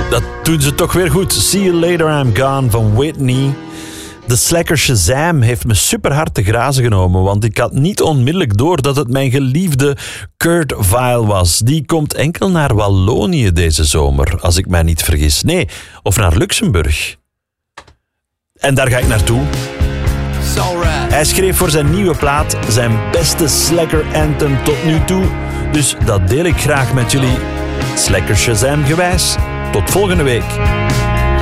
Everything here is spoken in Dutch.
Dat doen ze toch weer goed. See You Later, I'm Gone van Whitney. De slacker Shazam heeft me super hard te grazen genomen, want ik had niet onmiddellijk door dat het mijn geliefde Kurt Vile was. Die komt enkel naar Wallonië deze zomer, als ik mij niet vergis. Nee, of naar Luxemburg. En daar ga ik naartoe. Hij schreef voor zijn nieuwe plaat zijn beste slacker anthem tot nu toe. Dus dat deel ik graag met jullie. Slacker Shazam gewijs. Tot volgende week.